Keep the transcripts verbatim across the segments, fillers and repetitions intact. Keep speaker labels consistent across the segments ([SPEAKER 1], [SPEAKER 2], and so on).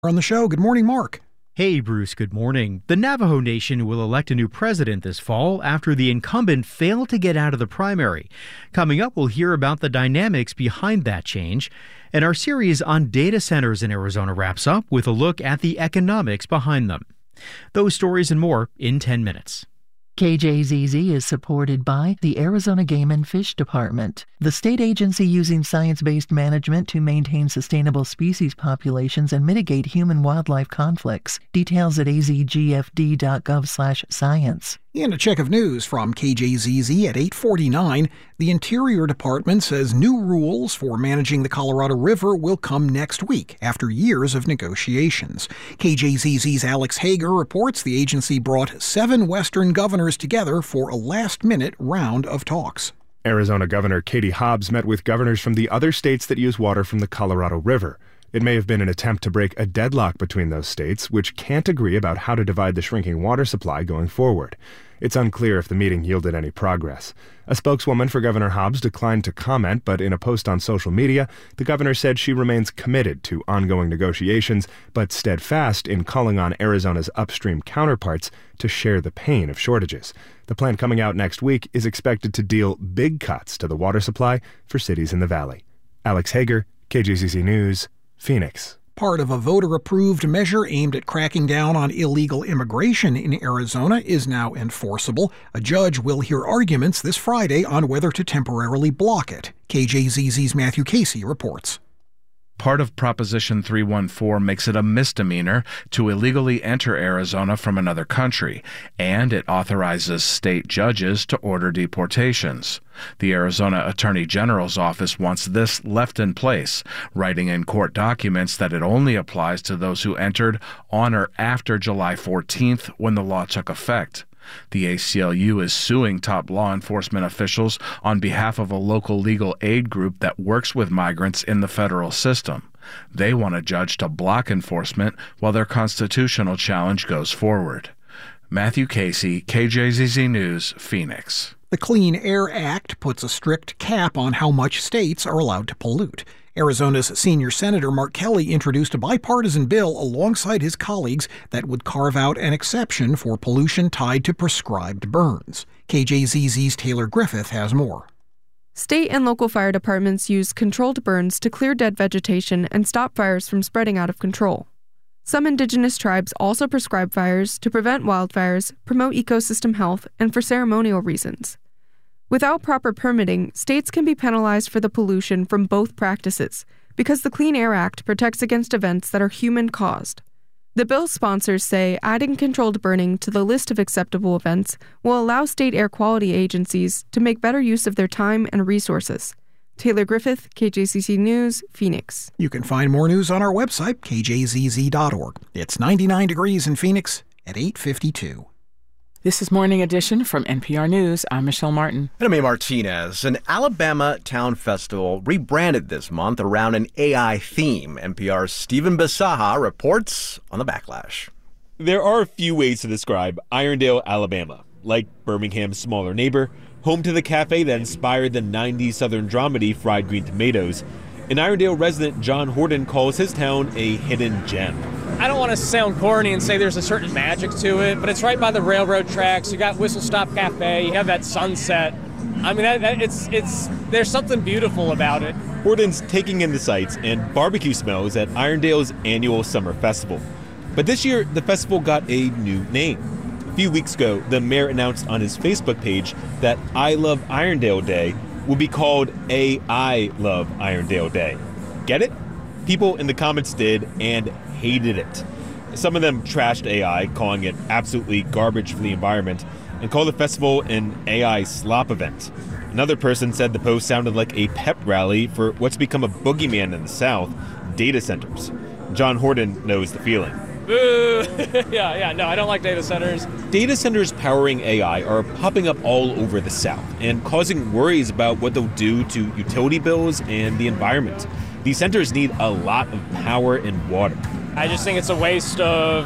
[SPEAKER 1] On the show. Good morning, Mark.
[SPEAKER 2] Hey, Bruce. Good morning. The Navajo Nation will elect a new president this fall after the incumbent failed to get out of the primary. Coming up, we'll hear about the dynamics behind that change. And our series on data centers in Arizona wraps up with a look at the economics behind them. Those stories and more in ten minutes.
[SPEAKER 3] K J Z Z is supported by the Arizona Game and Fish Department, the state agency using science-based management to maintain sustainable species populations and mitigate human-wildlife conflicts. Details at a z g f d dot gov slash science.
[SPEAKER 1] And a check of news from K J Z Z at eight forty-nine. The Interior Department says new rules for managing the Colorado River will come next week after years of negotiations. K J Z Z's Alex Hager reports the agency brought seven Western governors together for a last-minute round of talks.
[SPEAKER 4] Arizona Governor Katie Hobbs met with governors from the other states that use water from the Colorado River. It may have been an attempt to break a deadlock between those states, which can't agree about how to divide the shrinking water supply going forward. It's unclear if the meeting yielded any progress. A spokeswoman for Governor Hobbs declined to comment, but in a post on social media, the governor said she remains committed to ongoing negotiations, but steadfast in calling on Arizona's upstream counterparts to share the pain of shortages. The plan coming out next week is expected to deal big cuts to the water supply for cities in the valley. Alex Hager, K J Z Z News, Phoenix.
[SPEAKER 1] Part of a voter-approved measure aimed at cracking down on illegal immigration in Arizona is now enforceable. A judge will hear arguments this Friday on whether to temporarily block it. K J Z Z's Matthew Casey reports.
[SPEAKER 5] Part of Proposition three one four makes it a misdemeanor to illegally enter Arizona from another country, and it authorizes state judges to order deportations. The Arizona Attorney General's office wants this left in place, writing in court documents that it only applies to those who entered on or after July fourteenth when the law took effect. The A C L U is suing top law enforcement officials on behalf of a local legal aid group that works with migrants in the federal system. They want a judge to block enforcement while their constitutional challenge goes forward. Matthew Casey, K J Z Z News, Phoenix.
[SPEAKER 1] The Clean Air Act puts a strict cap on how much states are allowed to pollute. Arizona's senior senator Mark Kelly introduced a bipartisan bill alongside his colleagues that would carve out an exception for pollution tied to prescribed burns. K J Z Z's Taylor Griffith has more.
[SPEAKER 6] State and local fire departments use controlled burns to clear dead vegetation and stop fires from spreading out of control. Some indigenous tribes also prescribe fires to prevent wildfires, promote ecosystem health, and for ceremonial reasons. Without proper permitting, states can be penalized for the pollution from both practices because the Clean Air Act protects against events that are human-caused. The bill's sponsors say adding controlled burning to the list of acceptable events will allow state air quality agencies to make better use of their time and resources. Taylor Griffith, K J Z Z News, Phoenix.
[SPEAKER 1] You can find more news on our website, k j z z dot org. It's ninety-nine degrees in Phoenix at eight fifty-two.
[SPEAKER 7] This is Morning Edition from N P R News. I'm Michelle Martin.
[SPEAKER 8] And I'm A. Martinez. An Alabama town festival rebranded this month around an A I theme. N P R's Stephen Bisaha reports on the backlash.
[SPEAKER 9] There are a few ways to describe Irondale, Alabama. Like Birmingham's smaller neighbor, home to the cafe that inspired the nineties Southern dramedy Fried Green Tomatoes. An Irondale resident, John Horton, calls his town a hidden gem.
[SPEAKER 10] I don't want to sound corny and say there's a certain magic to it, but it's right by the railroad tracks. You got Whistle Stop Cafe, you have that sunset. I mean, that, that, it's it's there's something beautiful about it.
[SPEAKER 9] Horton's taking in the sights and barbecue smells at Irondale's annual summer festival. But this year, the festival got a new name. A few weeks ago, the mayor announced on his Facebook page that I Love Irondale Day will be called A I Love Irondale Day. Get it? People in the comments did and hated it. Some of them trashed A I, calling it absolutely garbage for the environment, and called the festival an A I slop event. Another person said the post sounded like a pep rally for what's become a boogeyman in the South, data centers. John Horton knows the feeling.
[SPEAKER 10] Boo! yeah, yeah, no, I don't like data centers.
[SPEAKER 9] Data centers powering A I are popping up all over the South and causing worries about what they'll do to utility bills and the environment. These centers need a lot of power and water.
[SPEAKER 10] I just think it's a waste of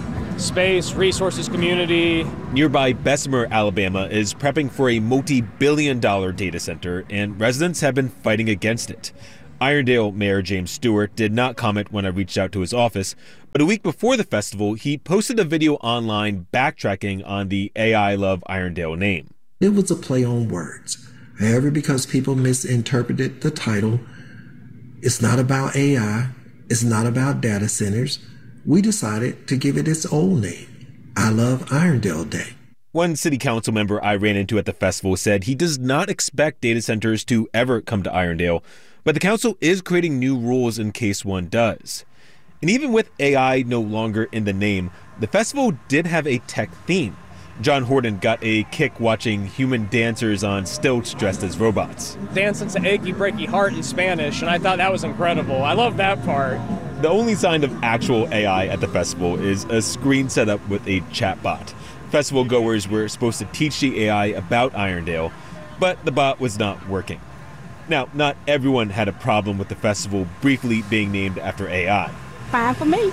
[SPEAKER 10] space, resources, community.
[SPEAKER 9] Nearby Bessemer, Alabama is prepping for a multi-billion dollar data center, and residents have been fighting against it. Irondale Mayor James Stewart did not comment when I reached out to his office, But a week before the festival, he posted a video online backtracking on the A I Love Irondale name.
[SPEAKER 11] It was a play on words. However, because people misinterpreted the title, it's not about A I, it's not about data centers, we decided to give it its old name, I Love Irondale Day.
[SPEAKER 9] One city council member I ran into at the festival said he does not expect data centers to ever come to Irondale, but the council is creating new rules in case one does. And even with A I no longer in the name, the festival did have a tech theme. John Horton got a kick watching human dancers on stilts dressed as robots.
[SPEAKER 10] Dancing to Achy Breaky Heart in Spanish, and I thought that was incredible. I love that part.
[SPEAKER 9] The only sign of actual A I at the festival is a screen set up with a chatbot. Festival goers were supposed to teach the A I about Irondale, but the bot was not working. Now, not everyone had a problem with the festival briefly being named after A I.
[SPEAKER 12] Fine for me.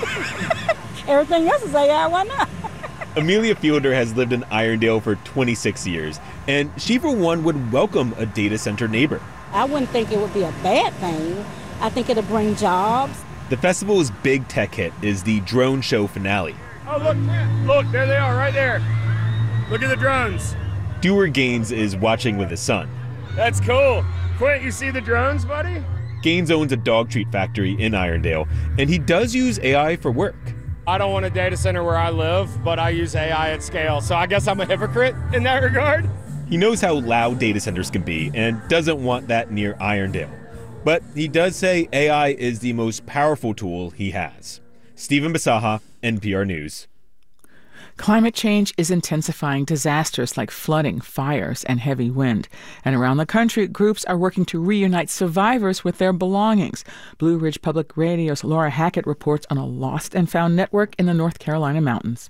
[SPEAKER 12] Everything else is A I, why not?
[SPEAKER 9] Amelia Fielder has lived in Irondale for twenty-six years, and she, for one, would welcome a data center neighbor.
[SPEAKER 12] I wouldn't think it would be a bad thing. I think it'll bring jobs.
[SPEAKER 9] The festival's big tech hit is the drone show finale.
[SPEAKER 10] Oh, look, look, there they are, right there. Look at the drones.
[SPEAKER 9] Dewar Gaines is watching with his son.
[SPEAKER 10] That's cool. Quint, you see the drones, buddy?
[SPEAKER 9] Gaines owns a dog treat factory in Irondale, and he does use A I for work.
[SPEAKER 10] I don't want a data center where I live, but I use A I at scale, so I guess I'm a hypocrite in that regard.
[SPEAKER 9] He knows how loud data centers can be and doesn't want that near Irondale. But he does say A I is the most powerful tool he has. Stephen Bisaha, N P R News.
[SPEAKER 7] Climate change is intensifying disasters like flooding, fires, and heavy wind. And around the country, groups are working to reunite survivors with their belongings. Blue Ridge Public Radio's Laura Hackett reports on a lost and found network in the North Carolina mountains.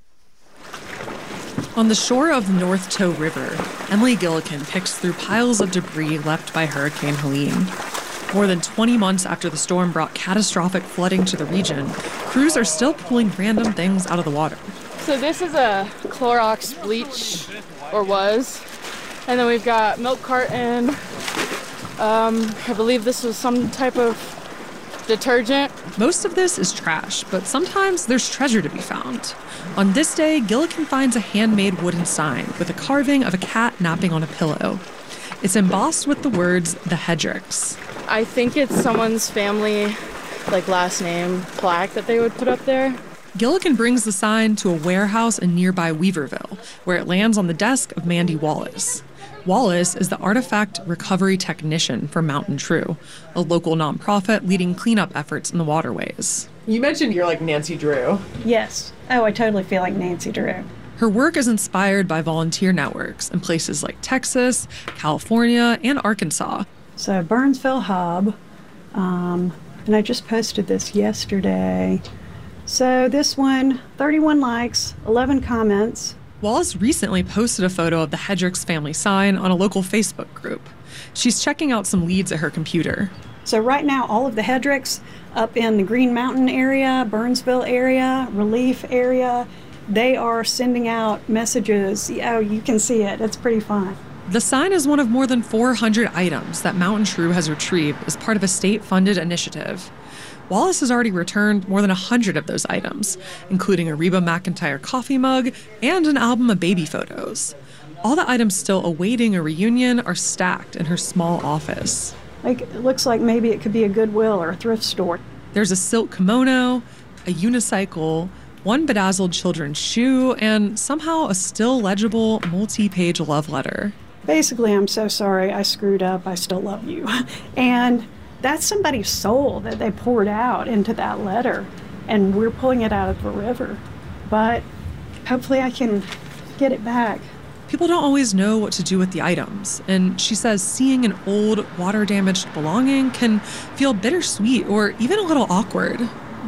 [SPEAKER 13] On the shore of the North Toe River, Emily Gillikin picks through piles of debris left by Hurricane Helene. More than twenty months after the storm brought catastrophic flooding to the region, crews are still pulling random things out of the water.
[SPEAKER 14] So this is a Clorox bleach, or was, and then we've got milk carton. Um, I believe this was some type of detergent.
[SPEAKER 13] Most of this is trash, but sometimes there's treasure to be found. On this day, Gillikin finds a handmade wooden sign with a carving of a cat napping on a pillow. It's embossed with the words, "The Hedricks."
[SPEAKER 14] I think it's someone's family, like last name plaque that they would put up there.
[SPEAKER 13] Gillikin brings the sign to a warehouse in nearby Weaverville, where it lands on the desk of Mandy Wallace. Wallace is the artifact recovery technician for Mountain True, a local nonprofit leading cleanup efforts in the waterways.
[SPEAKER 15] You mentioned you're like Nancy Drew.
[SPEAKER 16] Yes. Oh, I totally feel like Nancy Drew.
[SPEAKER 13] Her work is inspired by volunteer networks in places like Texas, California, and Arkansas.
[SPEAKER 16] So Burnsville Hub, um, and I just posted this yesterday. So this one, thirty-one likes, eleven comments.
[SPEAKER 13] Wallace recently posted a photo of the Hedricks family sign on a local Facebook group. She's checking out some leads at her computer.
[SPEAKER 16] So right now, all of the Hedricks up in the Green Mountain area, Burnsville area, Relief area, they are sending out messages. Oh, you can see it. It's pretty fun.
[SPEAKER 13] The sign is one of more than four hundred items that Mountain True has retrieved as part of a state-funded initiative. Wallace has already returned more than one hundred of those items, including a Reba McEntire coffee mug and an album of baby photos. All the items still awaiting a reunion are stacked in her small office.
[SPEAKER 16] Like, it looks like maybe it could be a Goodwill or a thrift store.
[SPEAKER 13] There's a silk kimono, a unicycle, one bedazzled children's shoe, and somehow a still legible multi-page love letter.
[SPEAKER 16] Basically, I'm so sorry, I screwed up, I still love you. And that's somebody's soul that they poured out into that letter, and we're pulling it out of the river. But hopefully I can get it back.
[SPEAKER 13] People don't always know what to do with the items, and she says seeing an old, water-damaged belonging can feel bittersweet or even a little awkward.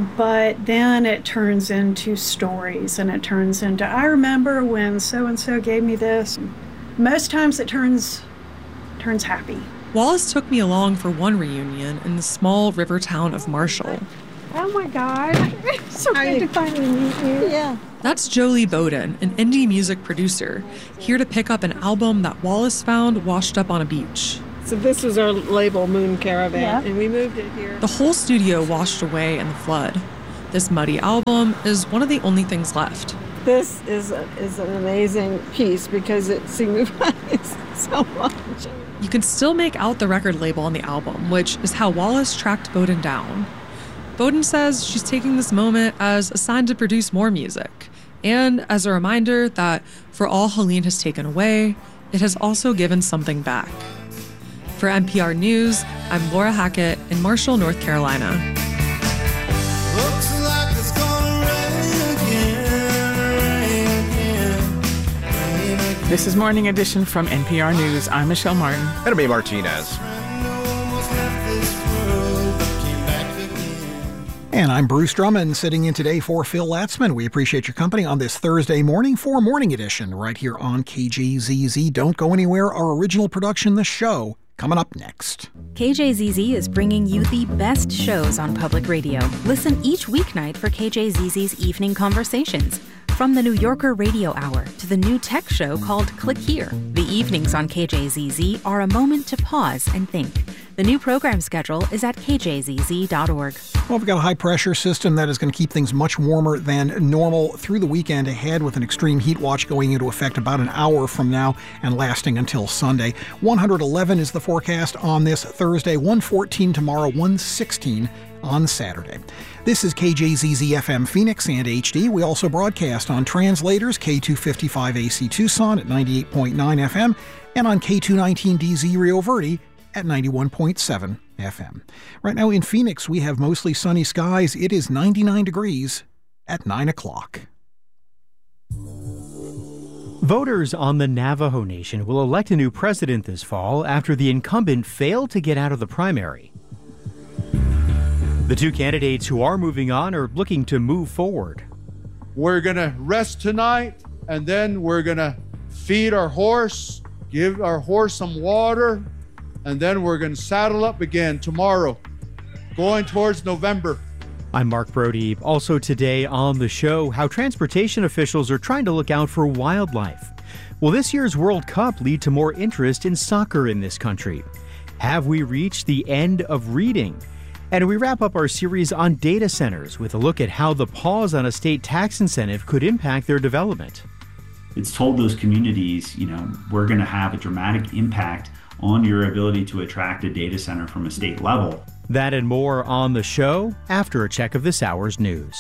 [SPEAKER 16] But then it turns into stories, and it turns into, I remember when so-and-so gave me this. Most times it turns turns happy.
[SPEAKER 13] Wallace took me along for one reunion in the small river town of Marshall.
[SPEAKER 16] Oh my God. So good to finally meet you.
[SPEAKER 12] Yeah.
[SPEAKER 13] That's Jolie Bowden, an indie music producer, here to pick up an album that Wallace found washed up on a beach.
[SPEAKER 17] So this is our label, Moon Caravan,
[SPEAKER 16] yeah.
[SPEAKER 17] And we moved it here.
[SPEAKER 13] The whole studio washed away in the flood. This muddy album is one of the only things left.
[SPEAKER 17] This is a, is an amazing piece because it signifies so much.
[SPEAKER 13] You can still make out the record label on the album, which is how Wallace tracked Bowden down. Bowden says she's taking this moment as a sign to produce more music, and as a reminder that for all Helene has taken away, it has also given something back. For N P R News, I'm Laura Hackett in Marshall, North Carolina.
[SPEAKER 18] Looks like it's gonna rain again, rain again, rain again.
[SPEAKER 7] This is Morning Edition from N P R News. I'm Michelle Martin.
[SPEAKER 8] And I'm Martinez.
[SPEAKER 1] And I'm Bruce Drummond, sitting in today for Phil Latzman. We appreciate your company on this Thursday morning for Morning Edition right here on K J Z Z. Don't go anywhere. Our original production, The Show, coming up next.
[SPEAKER 19] K J Z Z is bringing you the best shows on public radio. Listen each weeknight for K J Z Z's Evening Conversations. From the New Yorker Radio Hour to the new tech show called Click Here, the evenings on K J Z Z are a moment to pause and think. The new program schedule is at k j z z dot org.
[SPEAKER 1] Well, we've got a high-pressure system that is going to keep things much warmer than normal through the weekend ahead, with an extreme heat watch going into effect about an hour from now and lasting until Sunday. one hundred eleven is the forecast on this Thursday, one fourteen tomorrow, one sixteen on Saturday. This is K J Z Z F M Phoenix and H D. We also broadcast on translators K two fifty-five A C Tucson at ninety-eight point nine F M and on K two nineteen D Z Rio Verde at ninety-one point seven F M. Right now in Phoenix, we have mostly sunny skies. It is ninety-nine degrees at nine o'clock.
[SPEAKER 2] Voters on the Navajo Nation will elect a new president this fall after the incumbent failed to get out of the primary. The two candidates who are moving on are looking to move forward.
[SPEAKER 20] We're going to rest tonight, and then we're going to feed our horse, give our horse some water, and then we're going to saddle up again tomorrow, going towards November.
[SPEAKER 2] I'm Mark Brody. Also today on the show, how transportation officials are trying to look out for wildlife. Will this year's World Cup lead to more interest in soccer in this country? Have we reached the end of reading? And we wrap up our series on data centers with a look at how the pause on a state tax incentive could impact their development.
[SPEAKER 21] It's told those communities, you know, we're going to have a dramatic impact on your ability to attract a data center from a state level.
[SPEAKER 2] That and more on the show after a check of this hour's news.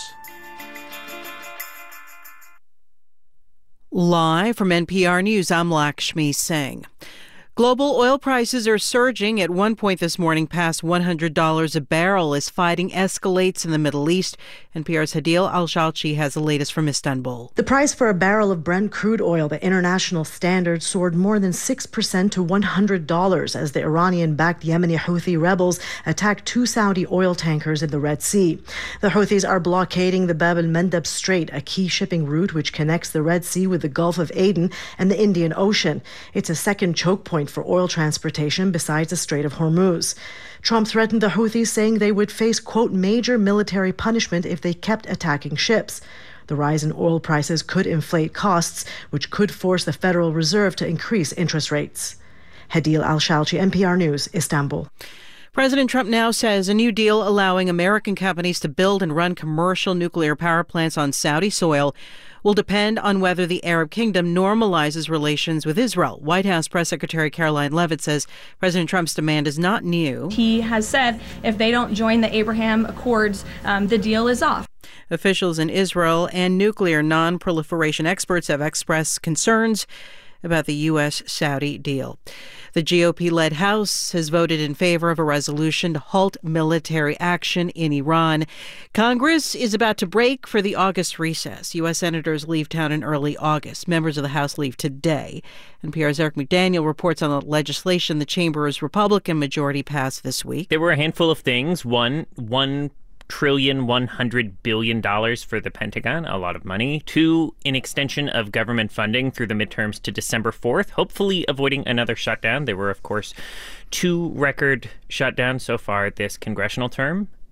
[SPEAKER 22] Live from N P R News, I'm Lakshmi Singh. Global oil prices are surging at one point this morning past one hundred dollars a barrel as fighting escalates in the Middle East. N P R's Hadil Al-Shalchi has the latest from Istanbul.
[SPEAKER 23] The price for a barrel of Brent crude oil, the international standard, soared more than six percent to one hundred dollars as the Iranian-backed Yemeni Houthi rebels attacked two Saudi oil tankers in the Red Sea. The Houthis are blockading the Bab el-Mandeb Strait, a key shipping route which connects the Red Sea with the Gulf of Aden and the Indian Ocean. It's a second choke point for oil transportation besides the Strait of Hormuz. Trump threatened the Houthis, saying they would face, quote, major military punishment if they kept attacking ships. The rise in oil prices could inflate costs, which could force the Federal Reserve to increase interest rates. Hadil Al-Shalchi, N P R News, Istanbul.
[SPEAKER 22] President Trump now says a new deal allowing American companies to build and run commercial nuclear power plants on Saudi soil will depend on whether the Arab kingdom normalizes relations with Israel. White House Press Secretary Caroline Leavitt says President Trump's demand is not new.
[SPEAKER 24] He has said if they don't join the Abraham Accords, um, the deal is off.
[SPEAKER 22] Officials in Israel and nuclear non-proliferation experts have expressed concerns about the U S Saudi deal. The G O P-led House has voted in favor of a resolution to halt military action in Iran. Congress is about to break for the August recess. U S senators leave town in early August. Members of the House leave today. N P R's Eric McDaniel reports on the legislation the chamber's Republican majority passed this week.
[SPEAKER 25] There were a handful of things. One, one trillion one hundred billion dollars for the Pentagon, a lot of money. Two, an extension of government funding through the midterms to December fourth, hopefully avoiding another shutdown. There were, of course, two record shutdowns so far this congressional term.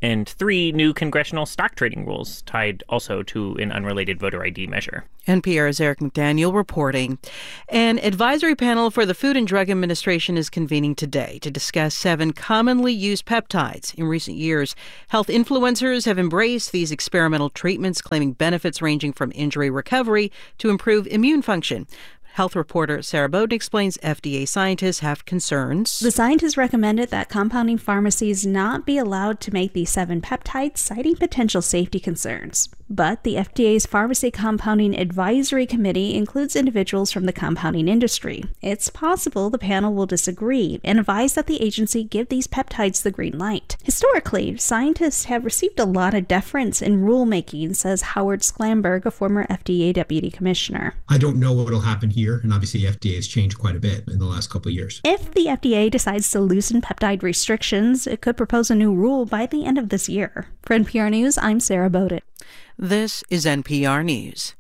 [SPEAKER 25] And three, new congressional stock trading rules tied also to an unrelated voter I D measure.
[SPEAKER 22] N P R's Eric McDaniel reporting. An advisory panel for the Food and Drug Administration is convening today to discuss seven commonly used peptides. In recent years, health influencers have embraced these experimental treatments, claiming benefits ranging from injury recovery to improve immune function. Health reporter Sarah Bowden explains F D A scientists have concerns.
[SPEAKER 3] The scientists recommended that compounding pharmacies not be allowed to make these seven peptides, citing potential safety concerns. But the F D A's Pharmacy Compounding Advisory Committee includes individuals from the compounding industry. It's possible the panel will disagree and advise that the agency give these peptides the green light. Historically, scientists have received a lot of deference in rulemaking, says Howard Sklamberg, a former F D A deputy commissioner.
[SPEAKER 4] I don't know what will happen here, and obviously F D A has changed quite a bit in the last couple of years.
[SPEAKER 3] If the F D A decides to loosen peptide restrictions, it could propose a new rule by the end of this year. For N P R News, I'm Sarah Bowden.
[SPEAKER 22] This is N P R News.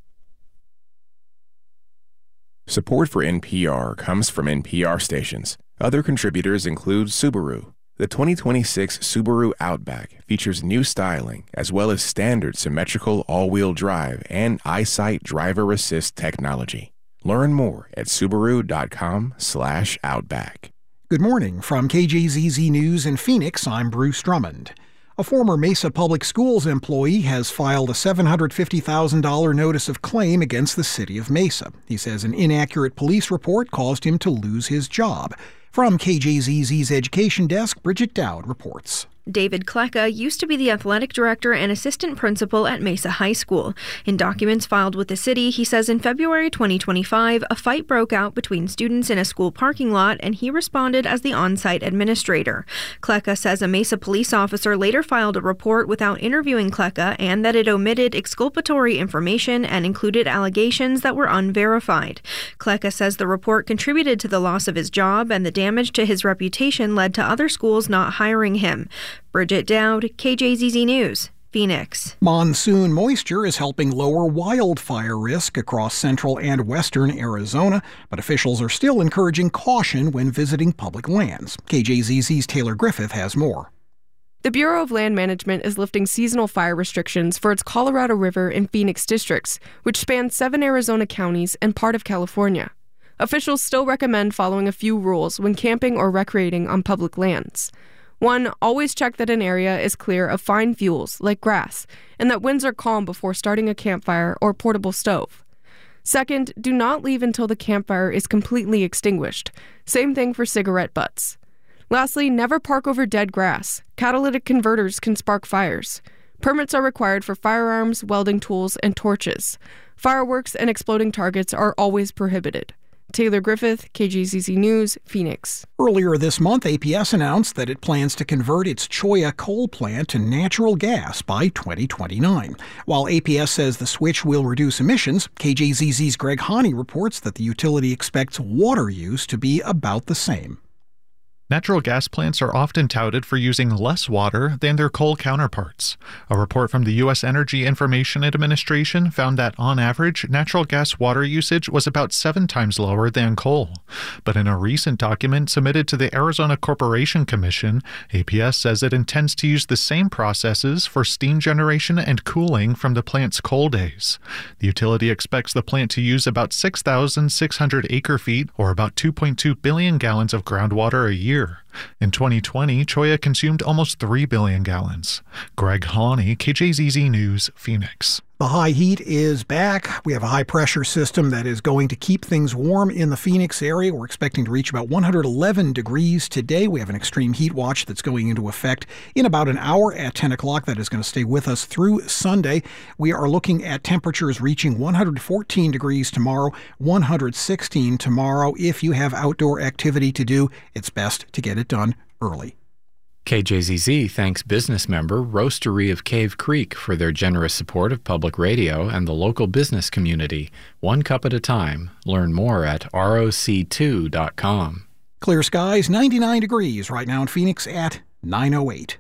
[SPEAKER 5] Support for N P R comes from N P R stations. Other contributors include Subaru. The twenty twenty-six Subaru Outback features new styling as well as standard symmetrical all-wheel drive and EyeSight driver assist technology. Learn more at Subaru.com slash Outback.
[SPEAKER 1] Good morning. From K J Z Z News in Phoenix, I'm Bruce Drummond. A former Mesa Public Schools employee has filed a seven hundred fifty thousand dollars notice of claim against the city of Mesa. He says an inaccurate police report caused him to lose his job. From K J Z Z's Education Desk, Bridget Dowd reports.
[SPEAKER 6] David Kleka used to be the athletic director and assistant principal at Mesa High School. In documents filed with the city, he says in February twenty twenty-five, a fight broke out between students in a school parking lot, and he responded as the on-site administrator. Kleka says a Mesa police officer later filed a report without interviewing Kleka and that it omitted exculpatory information and included allegations that were unverified. Kleka says the report contributed to the loss of his job, and the damage to his reputation led to other schools not hiring him. Bridget Dowd, K J Z Z News, Phoenix.
[SPEAKER 1] Monsoon moisture is helping lower wildfire risk across central and western Arizona, but officials are still encouraging caution when visiting public lands. K J Z Z's Taylor Griffith has more.
[SPEAKER 11] The Bureau of Land Management is lifting seasonal fire restrictions for its Colorado River and Phoenix districts, which span seven Arizona counties and part of California. Officials still recommend following a few rules when camping or recreating on public lands. One, always check that an area is clear of fine fuels, like grass, and that winds are calm before starting a campfire or portable stove. Second, do not leave until the campfire is completely extinguished. Same thing for cigarette butts. Lastly, never park over dead grass. Catalytic converters can spark fires. Permits are required for firearms, welding tools, and torches. Fireworks and exploding targets are always prohibited. Taylor Griffith, K J Z Z News, Phoenix.
[SPEAKER 1] Earlier this month, A P S announced that it plans to convert its Cholla coal plant to natural gas by twenty twenty-nine. While A P S says the switch will reduce emissions, K J Z Z's Greg Haney reports that the utility expects water use to be about the same.
[SPEAKER 26] Natural gas plants are often touted for using less water than their coal counterparts. A report from the U S Energy Information Administration found that, on average, natural gas water usage was about seven times lower than coal. But in a recent document submitted to the Arizona Corporation Commission, A P S says it intends to use the same processes for steam generation and cooling from the plant's coal days. The utility expects the plant to use about six thousand six hundred acre-feet, or about two point two billion gallons of groundwater a year. In twenty twenty, Cholla consumed almost three billion gallons. Greg Haney, K J Z Z News, Phoenix.
[SPEAKER 1] The high heat is back. We have a high-pressure system that is going to keep things warm in the Phoenix area. We're expecting to reach about one hundred eleven degrees today. We have an extreme heat watch that's going into effect in about an hour at ten o'clock. That is going to stay with us through Sunday. We are looking at temperatures reaching one hundred fourteen degrees tomorrow, one hundred sixteen tomorrow. If you have outdoor activity to do, it's best to get it done early.
[SPEAKER 27] K J Z Z thanks business member Roastery of Cave Creek for their generous support of public radio and the local business community. One cup at a time. Learn more at R O C two dot com.
[SPEAKER 1] Clear skies, ninety-nine degrees right now in Phoenix at nine oh eight.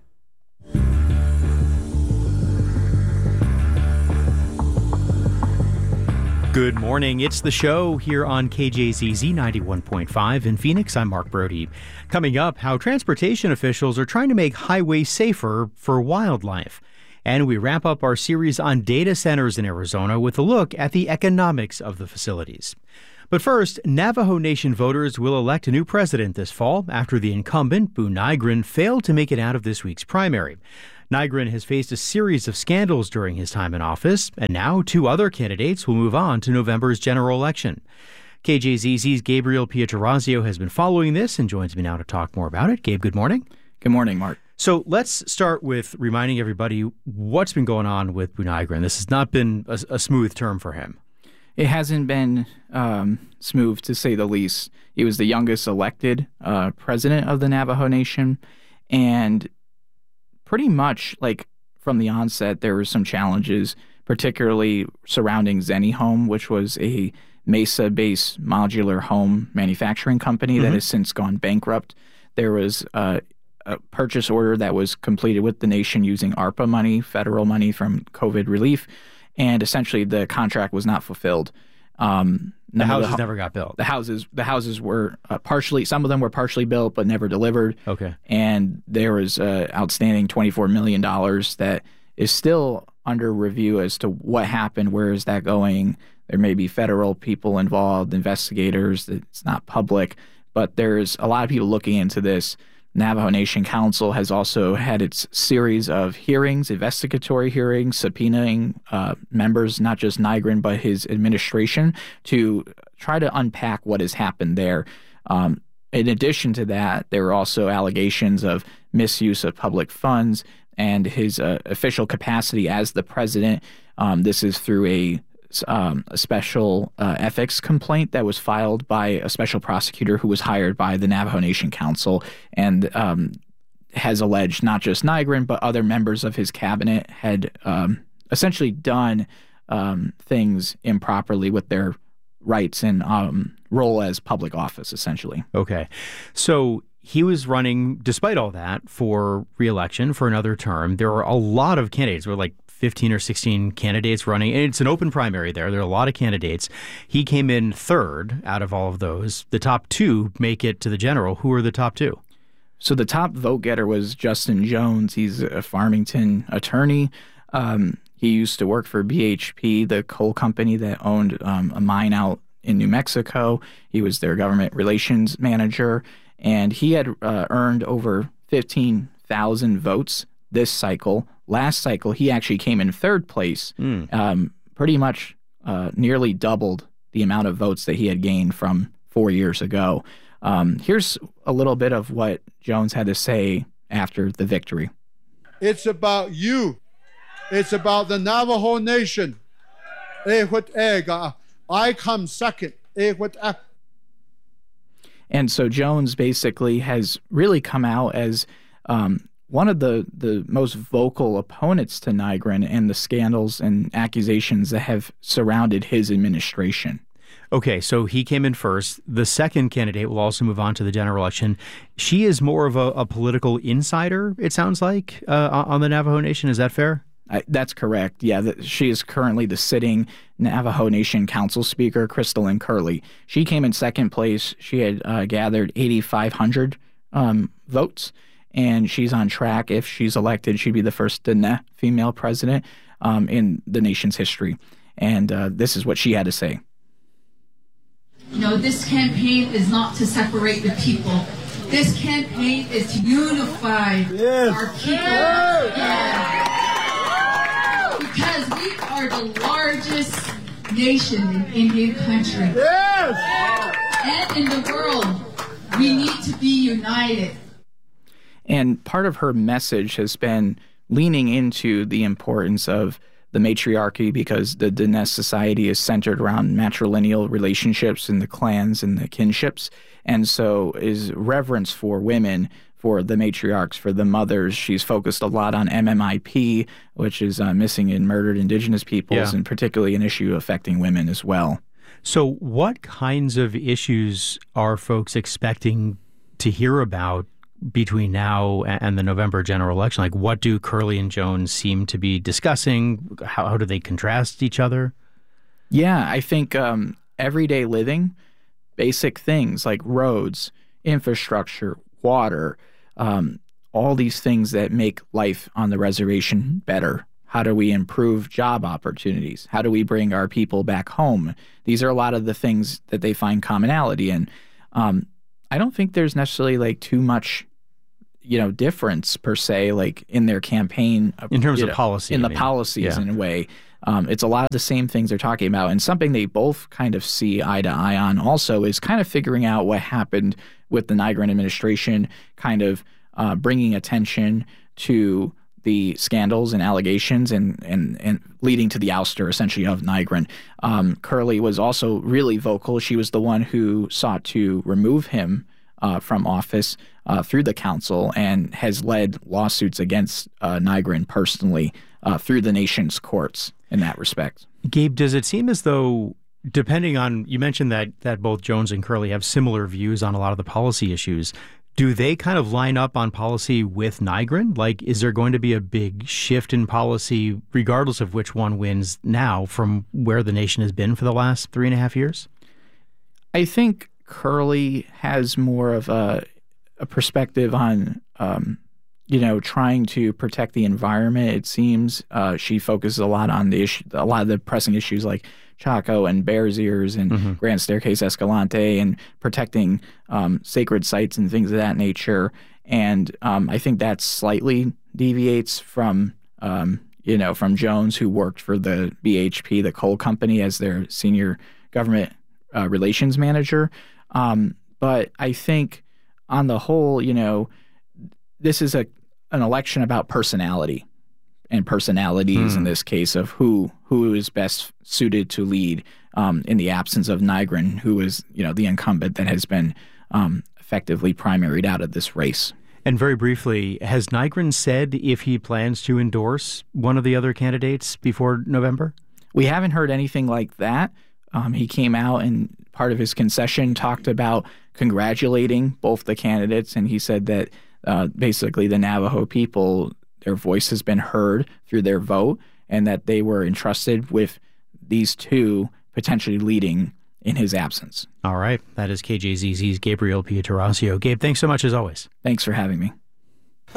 [SPEAKER 2] Good morning. It's The Show here on K J Z Z ninety-one point five in Phoenix. I'm Mark Brody. Coming up, how transportation officials are trying to make highways safer for wildlife. And we wrap up our series on data centers in Arizona with a look at the economics of the facilities. But first, Navajo Nation voters will elect a new president this fall after the incumbent, Boo Nygren, failed to make it out of this week's primary. Nygren has faced a series of scandals during his time in office, and now two other candidates will move on to November's general election. K J Z Z's Gabriel Pietrorazio has been following this and joins me now to talk more about it. Gabe, good morning.
[SPEAKER 9] Good morning, Mark.
[SPEAKER 2] So let's start with reminding everybody what's been going on with Boo Nygren. This has not been a, a smooth term for him.
[SPEAKER 9] It hasn't been um, smooth, to say the least. He was the youngest elected uh, president of the Navajo Nation, and pretty much, like, from the onset, there were some challenges, particularly surrounding Zenny Home, which was a Mesa-based modular home manufacturing company mm-hmm. that has since gone bankrupt. There was uh, a purchase order that was completed with the nation using ARPA money, federal money from COVID relief, and essentially the contract was not fulfilled. Um,
[SPEAKER 2] the houses
[SPEAKER 9] the,
[SPEAKER 2] never got built.
[SPEAKER 9] The houses, the houses were uh, partially, some of them were partially built but never delivered.
[SPEAKER 2] Okay.
[SPEAKER 9] And there was uh, outstanding twenty-four million dollars that is still under review as to what happened, where is that going. There may be federal people involved, investigators. It's not public, but there's a lot of people looking into this. Navajo Nation Council has also had its series of hearings, investigatory hearings, subpoenaing uh, members, not just Nygren, but his administration, to try to unpack what has happened there. Um, in addition to that, there were also allegations of misuse of public funds and his uh, official capacity as the president. Um, this is through a Um, a special uh, ethics complaint that was filed by a special prosecutor who was hired by the Navajo Nation Council and um, has alleged not just Nygren, but other members of his cabinet had um, essentially done um, things improperly with their rights and um, role as public office, essentially.
[SPEAKER 2] Okay. So he was running, despite all that, for re-election for another term. There were a lot of candidates. There were like fifteen or sixteen candidates running, and it's an open primary there. There are a lot of candidates. He came in third out of all of those. The top two make it to the general. Who are the top two?
[SPEAKER 9] So the top vote getter was Justin Jones. He's a Farmington attorney. Um, he used to work for B H P, the coal company that owned um, a mine out in New Mexico. He was their government relations manager, and he had uh, earned over fifteen thousand votes this cycle. Last cycle, he actually came in third place, mm. um, pretty much uh, nearly doubled the amount of votes that he had gained from four years ago. Um, here's a little bit of what Jones had to say after the victory.
[SPEAKER 20] It's about you. It's about the Navajo Nation. I come second.
[SPEAKER 9] And so Jones basically has really come out as um, one of the, the most vocal opponents to Nygren and the scandals and accusations that have surrounded his administration.
[SPEAKER 2] Okay, so he came in first. The second candidate will also move on to the general election. She is more of a, a political insider, it sounds like, uh, on the Navajo Nation. Is that fair?
[SPEAKER 9] I, that's correct. Yeah, the, she is currently the sitting Navajo Nation Council Speaker, Crystalline Curley. She came in second place. She had uh, gathered eighty-five hundred um, votes. And she's on track. If she's elected, she'd be the first Diné female president um, in the nation's history. And uh, this is what she had to say.
[SPEAKER 10] You know, this campaign is not to separate the people. This campaign is to unify yes. our people. Yes. Because we are the largest nation in Indian country. Yes. And in the world, we need to be united.
[SPEAKER 9] And part of her message has been leaning into the importance of the matriarchy, because the Diné society is centered around matrilineal relationships and the clans and the kinships. And so is reverence for women, for the matriarchs, for the mothers. She's focused a lot on M M I P, which is uh, missing and murdered indigenous peoples, yeah. and particularly an issue affecting women as well.
[SPEAKER 2] So what kinds of issues are folks expecting to hear about between now and the November general election? Like, what do Curley and Jones seem to be discussing? How, how do they contrast each other?
[SPEAKER 9] Yeah, I think um, everyday living, basic things like roads, infrastructure, water, um, all these things that make life on the reservation better. How do we improve job opportunities? How do we bring our people back home? These are a lot of the things that they find commonality in. Um, I don't think there's necessarily like too much, you know, difference per se, like in their campaign.
[SPEAKER 2] In terms
[SPEAKER 9] you
[SPEAKER 2] of
[SPEAKER 9] know,
[SPEAKER 2] policy.
[SPEAKER 9] In
[SPEAKER 2] I
[SPEAKER 9] the
[SPEAKER 2] mean.
[SPEAKER 9] policies,
[SPEAKER 2] Yeah.
[SPEAKER 9] in a way. Um, it's a lot of the same things they're talking about. And something they both kind of see eye to eye on also is kind of figuring out what happened with the Nygren administration, kind of uh, bringing attention to the scandals and allegations and, and, and leading to the ouster, essentially, of Nygren. Um, Curley was also really vocal. She was the one who sought to remove him uh, from office uh, through the council and has led lawsuits against uh, Nygren personally uh, through the nation's courts in that respect.
[SPEAKER 2] Gabe, does it seem as though, depending on, you mentioned that that both Jones and Curley have similar views on a lot of the policy issues, do they kind of line up on policy with Nygren? Like, is there going to be a big shift in policy, regardless of which one wins now, from where the nation has been for the last three and a half years?
[SPEAKER 9] I think Curley has more of a, a perspective on, um, you know, trying to protect the environment. It seems uh, she focuses a lot on the issue, a lot of the pressing issues like Chaco and Bears Ears and mm-hmm. Grand Staircase Escalante and protecting um, sacred sites and things of that nature. And um, I think that slightly deviates from, um, you know, from Jones, who worked for the B H P, the coal company, as their senior government uh, relations manager. Um, but I think on the whole, you know, this is a an election about personality. And personalities mm. in this case of who who is best suited to lead um, in the absence of Nygren, who is, you know, the incumbent that has been um, effectively primaried out of this race.
[SPEAKER 2] And very briefly, has Nygren said if he plans to endorse one of the other candidates before November?
[SPEAKER 9] We haven't heard anything like that. Um, he came out and part of his concession talked about congratulating both the candidates, and he said that uh, basically the Navajo people, their voice has been heard through their vote, and that they were entrusted with these two potentially leading in his absence.
[SPEAKER 2] All right. That is K J Z Z's Gabriel Pietrasio. Gabe, thanks so much as always.
[SPEAKER 9] Thanks for having me.